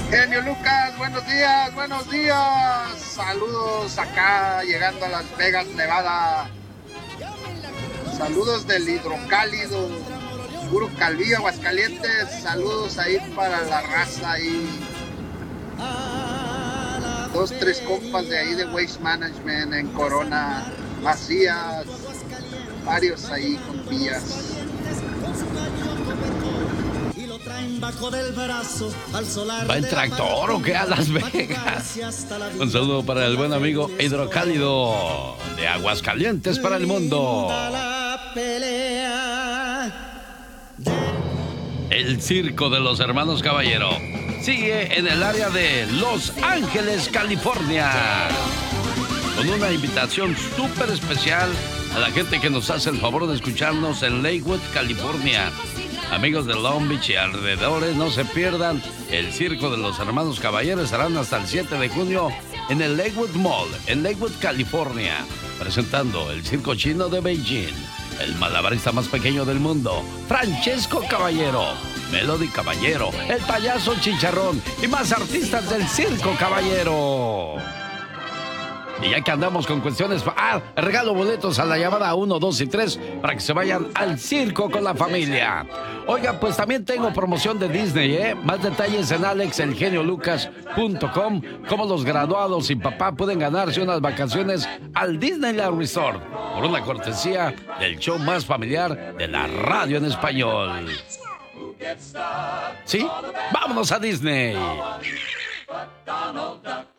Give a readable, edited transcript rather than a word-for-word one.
Genio Lucas, buenos días, buenos días. Saludos acá, llegando a Las Vegas, Nevada. Saludos del hidrocálido, puro Calvillo, Aguascalientes. Saludos ahí para la raza ahí. 2, 3 compas de ahí de Waste Management en Corona, Macías, varios ahí compillas. ¿Va en tractor o qué a Las Vegas? Un saludo para el buen amigo hidrocálido de Aguascalientes para el mundo. El circo de los hermanos Caballero sigue en el área de Los Ángeles, California, con una invitación súper especial a la gente que nos hace el favor de escucharnos en Lakewood, California. Amigos de Long Beach y alrededores, no se pierdan el circo de los hermanos Caballeros. Estarán hasta el 7 de junio en el Lakewood Mall, en Lakewood, California, presentando el circo chino de Beijing, el malabarista más pequeño del mundo, Francesco Caballero, Melody Caballero, el payaso Chicharrón y más artistas del circo Caballero. Y ya que andamos con cuestiones, regalo boletos a la llamada 1, 2 y 3 para que se vayan al circo con la familia. Oiga, pues también tengo promoción de Disney, ¿eh? Más detalles en alexelgeniolucas.com, cómo los graduados y papá pueden ganarse unas vacaciones al Disneyland Resort por una cortesía del show más familiar de la radio en español. ¿Sí? ¡Vámonos a Disney!